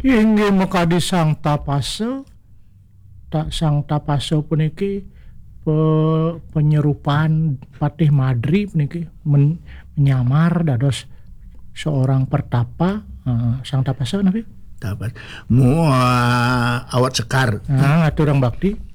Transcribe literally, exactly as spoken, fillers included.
Inggih mekadi sang tapase tak sang tapase puniki pe, penyerupaan Patih Madri puniki men, menyamar dados seorang pertapa uh, sang tapase nabi Tapas. Mu uh, awat sekar. nah aturang bakti